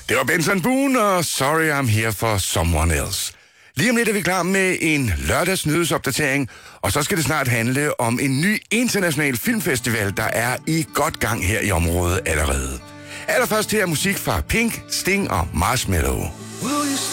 Det var Benson Boone og Sorry I'm Here for Someone Else. Lige om lidt er vi klar med en lørdagsnyhedsopdatering, og så skal det snart handle om en ny international filmfestival, der er i godt gang her i området allerede. Allerførst her er musik fra Pink, Sting og Marshmello.